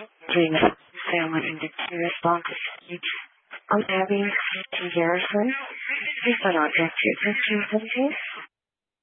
Dream family industry response. I'm Abby T. Garrison. Please don't object to your pictures, please.